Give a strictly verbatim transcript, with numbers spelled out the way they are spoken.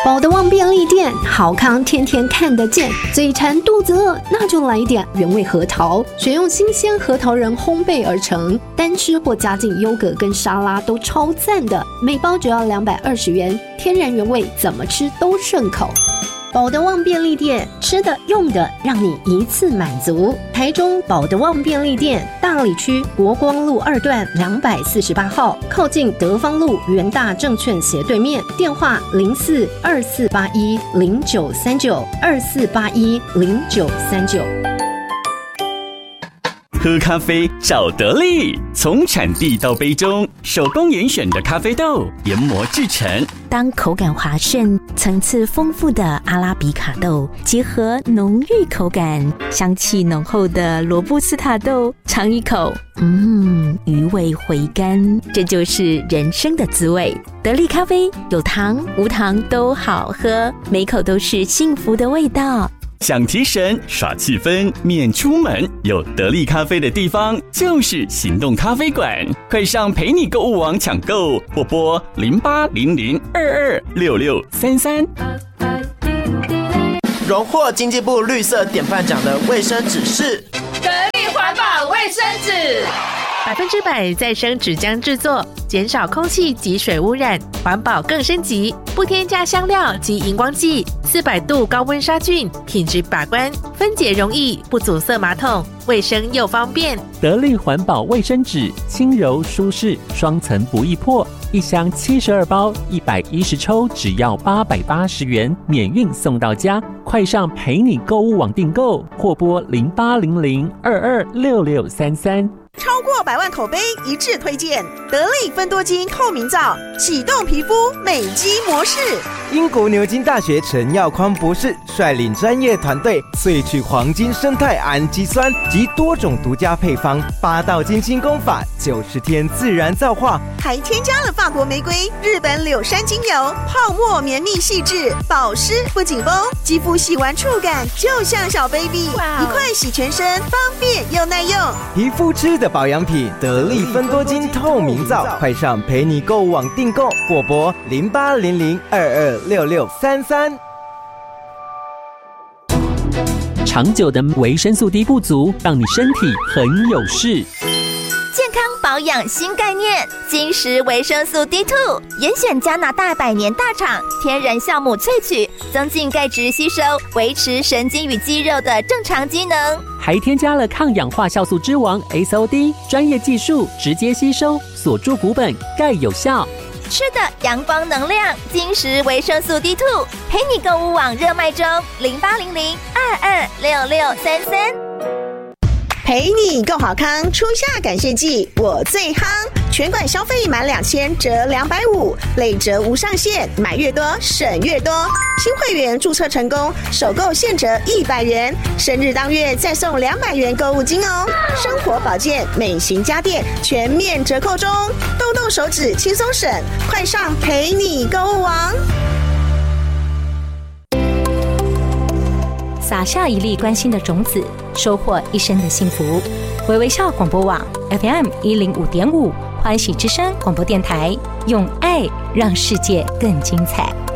保德旺便利店，好康天天看得见。嘴馋肚子饿，那就来一点原味核桃，选用新鲜核桃仁烘焙而成，单吃或加进优格跟沙拉都超赞的。每包只要两百二十元，天然原味，怎么吃都顺口。保德旺便利店，吃的用的让你一次满足。台中保德旺便利店，大里区国光路二段两百四十八号，靠近德芳路元大证券斜对面。电话零四二四八一零九三九二四八一零九三九。 喝咖啡找得力，从产地到杯中，手工严选的咖啡豆研磨制成。 当口感滑顺、层次丰富的阿拉比卡豆结合浓郁口感、香气浓厚的罗布斯塔豆，尝一口，嗯，余味回甘，这就是人生的滋味。得力咖啡有糖无糖都好喝，每口都是幸福的味道。 想提神耍气氛免出门，有得力咖啡的地方就是行动咖啡馆，快上陪你购物网抢购，或拨零八零零二二六六三三。 荣获经济部绿色典范奖的卫生纸是得力环保卫生纸， 百分之百再生纸浆制作，减少空气及水污染，环保更升级，不添加香料及荧光剂，四百度高温杀菌，品质把关，分解容易，不阻塞马桶，卫生又方便。 得力环保卫生纸，轻柔舒适，双层不易破，一箱七十二包，一百一十抽，只要八百八十元，免运送到家。快上陪你购物网订购，或拨零八零零二二六六三三。 超过百万口碑一致推荐得力芬多精透明皂，启动皮肤美肌模式。 英国牛津大学陈耀匡博士率领专业团队萃取黄金生态氨基酸及多种独家配方，八道金清功法，九十天自然皂化， 还添加了法国玫瑰、日本柳杉精油，泡沫绵密细致，保湿不紧绷，肌肤洗完触感就像小 baby， 一块洗全身，方便又耐用。 皮肤吃的保养品，得力芬多精透明皂，快上陪你购物网订购，或拨零八零零二二六六三三。 长久的维生素 D 不足，让你身体很有事。 健康保养新概念，金石维生素 D 二， 严选加拿大百年大厂天然酵母萃取，增进钙质吸收，维持神经与肌肉的正常机能， 还添加了抗氧化酵素之王 S O D， 专业技术直接吸收，锁住骨本，钙有效。 吃的阳光能量，金石维生素 D 二， 陪你购物网热卖中，零八零零二二六六三三。 陪你购好康，初夏感谢季我最夯，全馆消费满两千折两百五，累折无上限，买越多省越多。新会员注册成功，首购现折一百元，生日当月再送两百元购物金哦。生活保健、美型家电全面折扣中，动动手指轻松省，快上陪你购物网。 撒下一粒关心的种子，收获一生的幸福。微微笑广播网 F M 一零五点五，欢喜之声广播电台，用爱让世界更精彩。